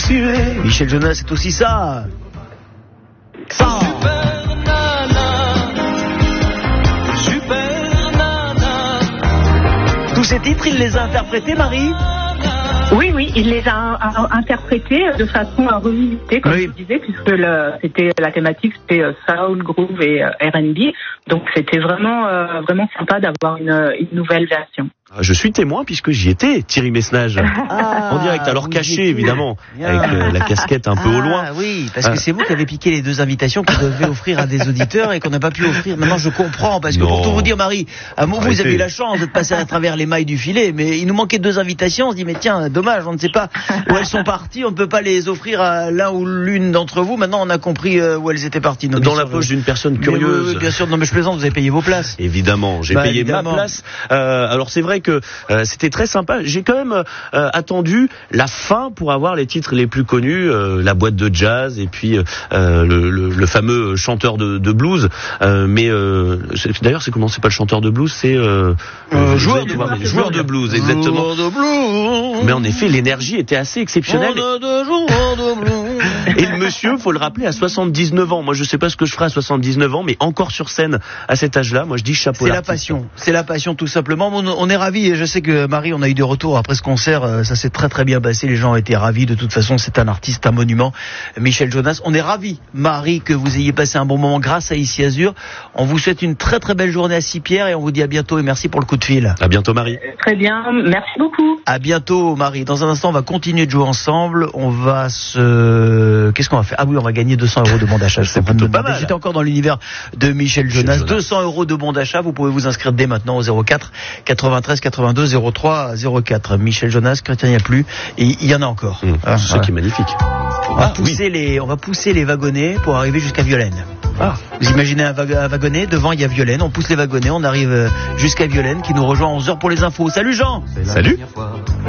suer. Michel Jonas, c'est aussi ça. Ça. Tous ces titres, il les a interprétés, Marie ? Oui, il les a interprétés de façon à revisiter, comme je disais, puisque la thématique c'était soul, groove et R&B. Donc c'était vraiment sympa d'avoir une nouvelle version. Je suis témoin puisque j'y étais, Thierry Messnage, en direct, alors caché évidemment, avec la casquette un peu au loin. Oui, parce que c'est vous qui avez piqué les 2 invitations qu'on devait offrir à des auditeurs et qu'on n'a pas pu offrir. Maintenant je comprends, parce que pour tout vous dire, Marie, vous avez eu la chance de passer à travers les mailles du filet, mais il nous manquait 2 invitations. On se dit mais tiens, dommage, on ne sait pas où elles sont parties, on ne peut pas les offrir à l'un ou l'une d'entre vous. Maintenant on a compris où elles étaient parties. Non, dans la poche d'une personne curieuse. Oui, bien sûr, non mais je plaisante, vous avez payé vos places. Évidemment, j'ai payé ma place. Alors c'est vrai que c'était très sympa. J'ai quand même attendu la fin pour avoir les titres les plus connus, la boîte de jazz et puis le fameux chanteur de blues. Mais d'ailleurs, c'est comment, c'est pas le chanteur de blues, c'est joueur de blues, exactement. Mais en effet, l'énergie était assez exceptionnelle. Et le monsieur, faut le rappeler, à 79 ans. Moi, je sais pas ce que je ferai à 79 ans, mais encore sur scène à cet âge-là, moi je dis chapeau. C'est la passion tout simplement. On est ravis, et je sais que Marie, on a eu des retours après ce concert, ça s'est très très bien passé, les gens ont été ravis. De toute façon, c'est un artiste, un monument, Michel Jonas. On est ravis, Marie, que vous ayez passé un bon moment grâce à Ici Azur. On vous souhaite une très très belle journée à Sipierre et on vous dit à bientôt et merci pour le coup de fil. À bientôt, Marie. Très bien, merci beaucoup. À bientôt, Marie. Dans un instant, on va continuer de jouer ensemble. Qu'est-ce qu'on va faire ? Ah oui, on va gagner 200 € de bon d'achat. C'est plutôt pas mal. J'étais encore dans l'univers de Michel Jonas. 200 € de bon d'achat. Vous pouvez vous inscrire dès maintenant au 04 93 82 03 04. Michel Jonas, Chrétien n'y a plus. Et il y en a encore. C'est ça qui est magnifique. On va pousser les wagonnets pour arriver jusqu'à Violaine. Vous imaginez un wagonnet, devant il y a Violaine, on pousse les wagonnets, on arrive jusqu'à Violaine qui nous rejoint à 11h pour les infos. Salut Jean. Salut.